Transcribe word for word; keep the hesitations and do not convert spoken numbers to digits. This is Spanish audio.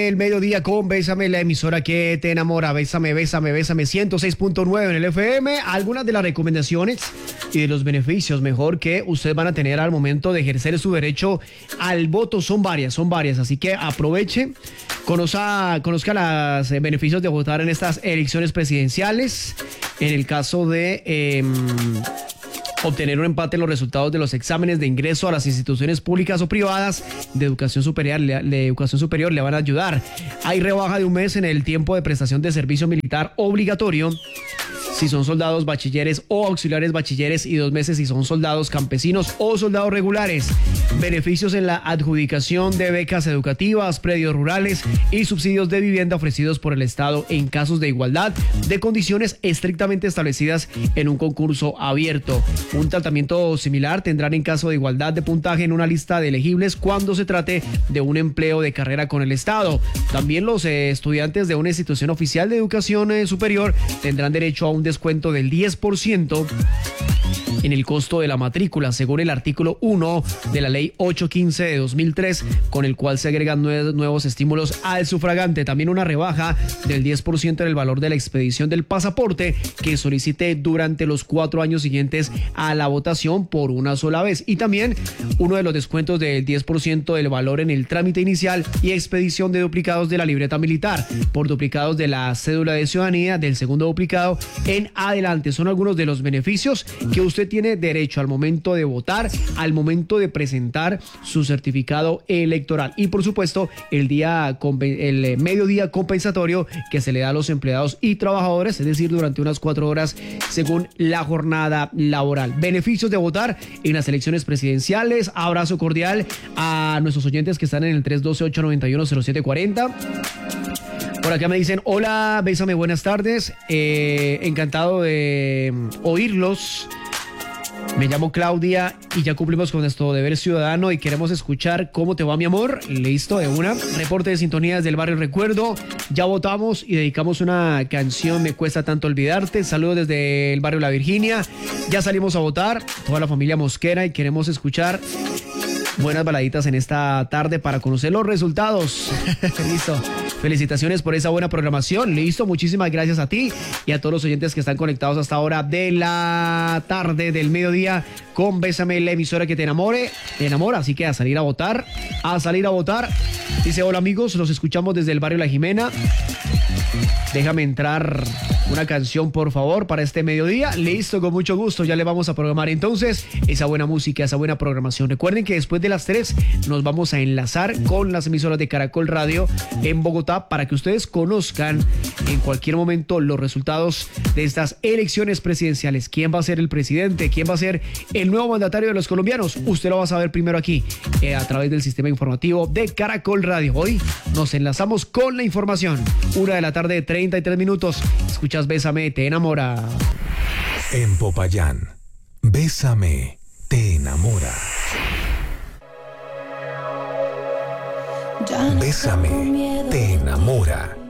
del mediodía con Bésame, la emisora que te enamora. Bésame, bésame, bésame. ciento seis punto nueve en el F M. Algunas de las recomendaciones y de los beneficios, mejor, que ustedes van a tener al momento de ejercer su derecho al voto son varias, son varias. Así que aproveche, conozca, conozca los beneficios de votar en estas elecciones presidenciales. En el caso de... Eh, obtener un empate en los resultados de los exámenes de ingreso a las instituciones públicas o privadas de educación superior, de educación superior le van a ayudar. Hay rebaja de un mes en el tiempo de prestación de servicio militar obligatorio si son soldados bachilleres o auxiliares bachilleres, y dos meses si son soldados campesinos o soldados regulares. Beneficios en la adjudicación de becas educativas, predios rurales y subsidios de vivienda ofrecidos por el Estado en casos de igualdad de condiciones estrictamente establecidas en un concurso abierto. Un tratamiento similar tendrán en caso de igualdad de puntaje en una lista de elegibles cuando se trate de un empleo de carrera con el Estado. También los eh, estudiantes de una institución oficial de educación eh, superior tendrán derecho a un descuento del diez por ciento en el costo de la matrícula, según el artículo uno de la ley ochocientos quince de dos mil tres, con el cual se agregan nue- nuevos estímulos al sufragante. También una rebaja del diez por ciento en el valor de la expedición del pasaporte que solicite durante los cuatro años siguientes a la votación por una sola vez. Y también uno de los descuentos del diez por ciento del valor en el trámite inicial y expedición de duplicados de la libreta militar por duplicados de la cédula de ciudadanía del segundo duplicado en adelante. Son algunos de los beneficios que usted tiene derecho al momento de votar, al momento de presentar su certificado electoral. Y por supuesto, el día el mediodía compensatorio que se le da a los empleados y trabajadores, es decir, durante unas cuatro horas según la jornada laboral. Beneficios de votar en las elecciones presidenciales. Abrazo cordial a nuestros oyentes que están en el tres uno dos, ocho nueve uno, cero siete cuatro cero. Por acá me dicen, hola, bésame, buenas tardes. Eh, encantado de oírlos. Me llamo Claudia y ya cumplimos con nuestro deber ciudadano y queremos escuchar cómo te va, mi amor. Listo, de una. Reporte de sintonía desde el barrio Recuerdo. Ya votamos y dedicamos una canción, Me cuesta tanto olvidarte. Saludos desde el barrio La Virginia. Ya salimos a votar, toda la familia Mosquera, y queremos escuchar buenas baladitas en esta tarde para conocer los resultados. Listo. Felicitaciones por esa buena programación. Listo, muchísimas gracias a ti y a todos los oyentes que están conectados hasta ahora de la tarde, del mediodía, con Bésame, la emisora que te enamore, te enamora. Así que a salir a votar, a salir a votar. Dice, hola amigos, los escuchamos desde el barrio La Jimena. Déjame entrar una canción, por favor, para este mediodía. Listo, con mucho gusto. Ya le vamos a programar entonces esa buena música, esa buena programación. Recuerden que después de las tres nos vamos a enlazar con las emisoras de Caracol Radio en Bogotá para que ustedes conozcan en cualquier momento los resultados de estas elecciones presidenciales. ¿Quién va a ser el presidente? ¿Quién va a ser el nuevo mandatario de los colombianos? Usted lo va a saber primero aquí, eh, a través del sistema informativo de Caracol Radio. Hoy nos enlazamos con la información. Una de la tarde, treinta y tres minutos. Escuchas Bésame, te enamora. En Popayán, Bésame, te enamora. Bésame, te enamora.